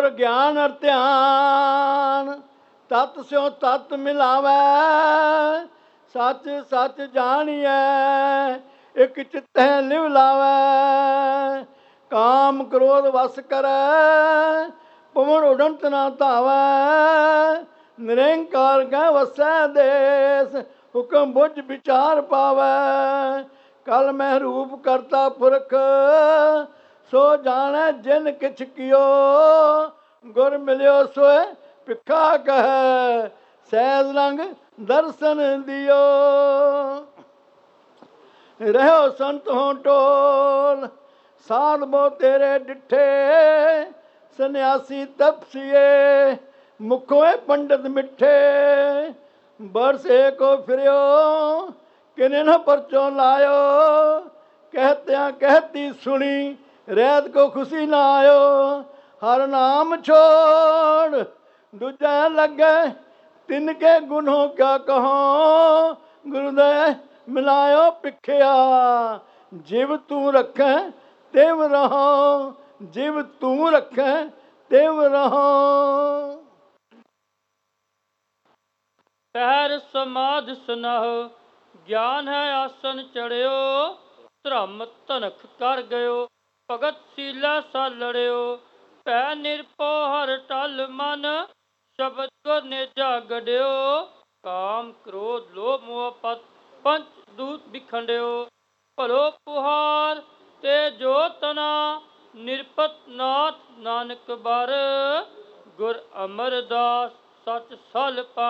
गुर ज्ञान अर ध्यान, तत् स्यो तत् मिलावै। सच सच जानिए एक चित्त लिव लावै। काम क्रोध वस करै, पवन उड़ंत ना धावै। निरंकार कै वसै देस, हुक्म बुझ विचार पावै। कल मैं रूप करता पुरख, सो जाने जिन किछ कियो। गुर मिलियो सोए भिखा कहे, सहज रंग दर्शन दियो। रहो संत हो टोल, साध बो तेरे डिठे। सन्यासी तपसिए, मुखों पंडित मिठे। बरस एको फिरियो, किने न परचो लायो। कहत्या कहती सुनी, रैत को खुशी ना आयो। हर नाम छोड़ दूजा लगे, तिनके गुनों क्या कहो। गुरुदय मिलायो पिखिया, जिव तू रखे तिव रहो। जिव तू रखे तिव रहो। ਪੈਰ ਸਮਾਧ ਸੁਨਹੁ, ਗਿਆਨ ਹੈ ਆਸਨ ਚੜਿਓ। ਧਰਮ ਧਨਖ ਕਰ ਗਇਓ, ਭਗਤ ਸੀਲਾ ਸਾ ਲੜਿਓ। ਭੈ ਨਿਰਭਉ ਹਰ ਟਲ ਮਨ, ਸ਼ਬਦ ਗੁਰ ਨੇਜਾ ਗੜਿਓ। ਕਾਮ ਕ੍ਰੋਧ ਲੋਭ ਮੋਹ ਪਤ, ਪੰਚ ਦੂਤ ਬਿਖੰਡਿਓ। ਭਲੋ ਪੁਹਾਰ ਤੇ ਜੋ ਤਨਾ, ਨਿਰਪਤ ਨਾਥ ਨਾਨਕ ਬਰ। ਗੁਰ ਅਮਰਦਾਸ ਸਚ ਸਲ ਪਾ